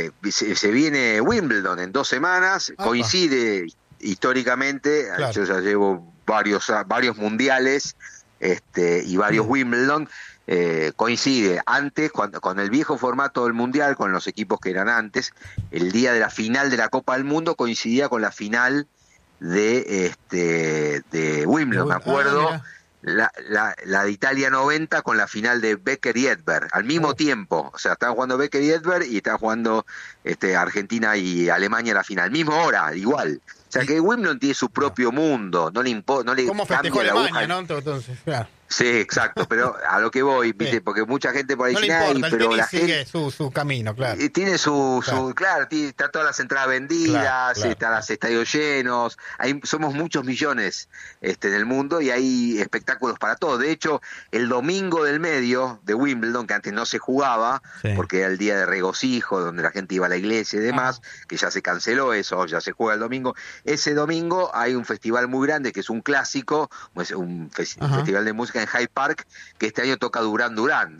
se viene Wimbledon en 2 semanas, coincide históricamente, claro. Yo ya llevo varios mundiales y varios Wimbledon. Coincide antes, con el viejo formato del Mundial, con los equipos que eran antes, el día de la final de la Copa del Mundo coincidía con la final de Wimbledon, me acuerdo, la de Italia 90 con la final de Becker y Edberg, al mismo tiempo, o sea, estaban jugando Becker y Edberg y estaban jugando Argentina y Alemania la final, misma hora, igual. O sea, que Wimbledon tiene su propio mundo, no le ¿Cómo festejó Alemania, no? Entonces, claro. Sí, exacto, pero a lo que voy, ¿viste? Porque mucha gente por ahí no dice, le importa, pero la sigue gente su camino, claro. Tiene claro, está todas las entradas vendidas, están los estadios llenos, somos muchos millones en el mundo y hay espectáculos para todos. De hecho, el domingo del medio de Wimbledon, que antes no se jugaba, porque era el día de regocijo, donde la gente iba a la iglesia y demás, que ya se canceló eso, ya se juega el domingo. Ese domingo hay un festival muy grande, que es un clásico, un festival de música en Hyde Park, que este año toca Duran Duran.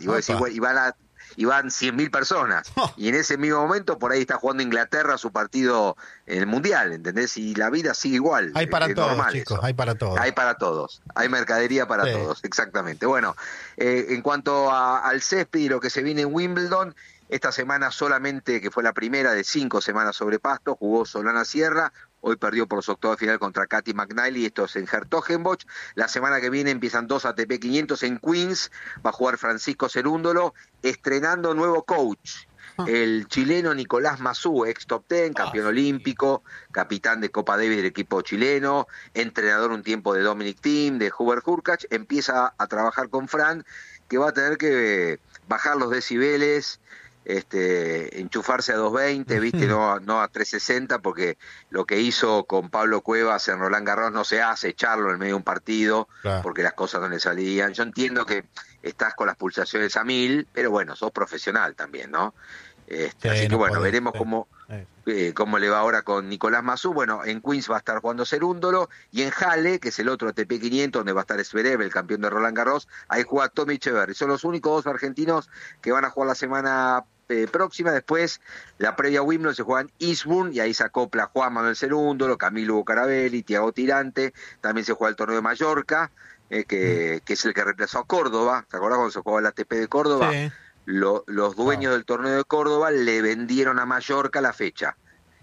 Y van 100.000 personas. Y en ese mismo momento por ahí está jugando Inglaterra su partido en el Mundial, ¿entendés? Y la vida sigue igual. Hay para todos, normal, chicos, eso. Hay para todos. Hay para todos. Hay mercadería para todos, exactamente. Bueno, en cuanto al césped y lo que se viene en Wimbledon, esta semana solamente, que fue la primera de 5 semanas sobre pasto, jugó Solana Sierra. Hoy perdió por su octavo final contra Katy McNally, esto es en Hertogenbosch. La semana que viene empiezan 2 ATP 500 en Queens, va a jugar Francisco Cerúndolo, estrenando nuevo coach. El chileno Nicolás Massú, ex top 10, campeón olímpico, capitán de Copa Davis del equipo chileno, entrenador un tiempo de Dominic Thiem, de Hubert Hurkacz, empieza a trabajar con Fran, que va a tener que bajar los decibeles, enchufarse a 220, ¿viste? No a 360, porque lo que hizo con Pablo Cuevas en Roland Garros no se hace, echarlo en medio de un partido, porque las cosas no le salían. Yo entiendo que estás con las pulsaciones a 1000, pero bueno, sos profesional también, ¿no? Así que bueno, veremos cómo le va ahora con Nicolás Massú. Bueno, en Queens va a estar jugando Cerúndolo, y en Halle, que es el otro ATP 500, donde va a estar Zverev, el campeón de Roland Garros, ahí juega Tommy Echeverry. Son los únicos 2 argentinos que van a jugar la semana próxima. Después, la previa Wimbledon se juega en Eastbourne, y ahí se acopla Juan Manuel Cerúndolo, Camilo Bucarabelli, Thiago Tirante. También se juega el torneo de Mallorca, que es el que reemplazó a Córdoba. ¿Te acordás cuando se jugaba el ATP de Córdoba? Sí. Los dueños del torneo de Córdoba le vendieron a Mallorca la fecha.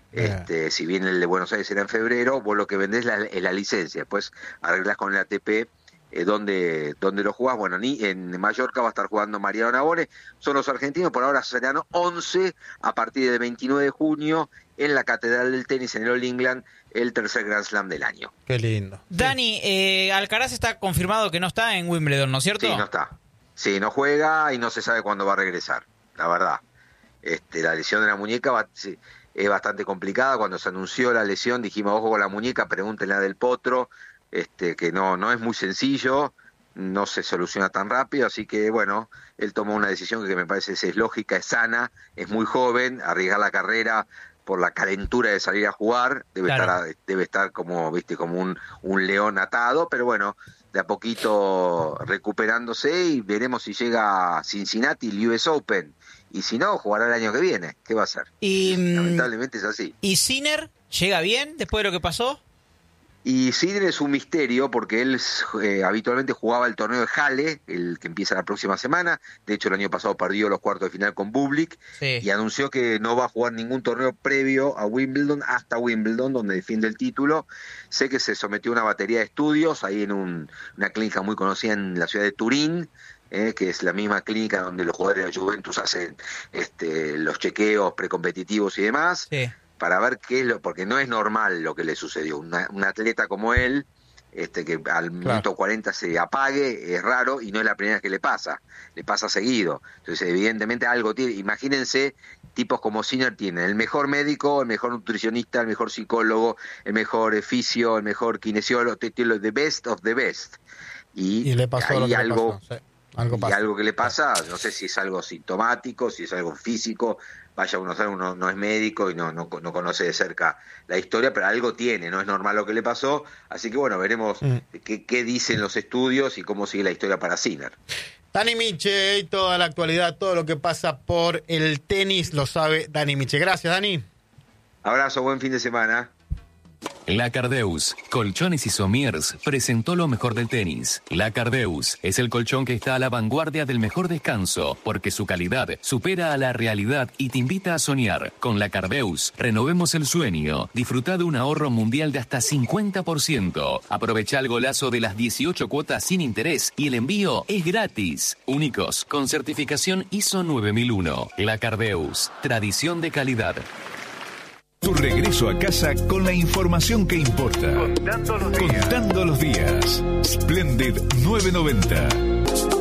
Si bien el de Buenos Aires era en febrero, vos lo que vendés es la licencia. Después arreglás con el ATP donde lo jugás. Bueno, en Mallorca va a estar jugando Mariano Navone. Son los argentinos, por ahora serán 11 a partir del 29 de junio en la Catedral del Tenis en el All England, el tercer Grand Slam del año. Qué lindo. Dani, Alcaraz está confirmado que no está en Wimbledon, ¿no es cierto? Sí, no está. Sí, no juega y no se sabe cuándo va a regresar, la verdad. La lesión de la muñeca es bastante complicada. Cuando se anunció la lesión dijimos, ojo con la muñeca, pregúntenle a Del Potro, que no es muy sencillo, no se soluciona tan rápido, así que bueno, él tomó una decisión que me parece es lógica, es sana, es muy joven, arriesgar la carrera por la calentura de salir a jugar, debe estar como, ¿viste? Como un león atado, pero bueno, de a poquito recuperándose, y veremos si llega a Cincinnati, el US Open, y si no, jugará el año que viene. ¿Qué va a hacer? Lamentablemente es así. ¿Y Sinner llega bien después de lo que pasó? Y Sinner es un misterio, porque él habitualmente jugaba el torneo de Halle, el que empieza la próxima semana. De hecho, el año pasado perdió los cuartos de final con Bublik, y anunció que no va a jugar ningún torneo previo a Wimbledon, hasta Wimbledon, donde defiende el título. Sé que se sometió a una batería de estudios ahí en una clínica muy conocida en la ciudad de Turín, que es la misma clínica donde los jugadores de la Juventus hacen los chequeos precompetitivos y demás. Sí. Para ver qué es porque no es normal lo que le sucedió. Un atleta como él, que al minuto 40 se apague, es raro, y no es la primera vez que le pasa seguido. Entonces, evidentemente algo tiene. Imagínense, tipos como Sinner tienen el mejor médico, el mejor nutricionista, el mejor psicólogo, el mejor fisio, el mejor kinesiólogo, the best of the best. Y le pasó lo que algo, le pasó. Sí. Algo que le pasa, no sé si es algo sintomático, si es algo físico. Vaya uno a saber, uno no es médico y no conoce de cerca la historia, pero algo tiene, no es normal lo que le pasó. Así que bueno, veremos qué dicen los estudios y cómo sigue la historia para Sinner. Dani Miche y toda la actualidad, todo lo que pasa por el tenis lo sabe Dani Miche. Gracias, Dani. Abrazo, buen fin de semana. La Cardeus, Colchones y Somiers, presentó lo mejor del tenis. La Cardeus es el colchón que está a la vanguardia del mejor descanso, porque su calidad supera a la realidad y te invita a soñar. Con La Cardeus, renovemos el sueño. Disfruta de un ahorro mundial de hasta 50%. Aprovecha el golazo de las 18 cuotas sin interés y el envío es gratis. Únicos, con certificación ISO 9001. La Cardeus, tradición de calidad. Tu regreso a casa con la información que importa. Contando los días. Splendid 990.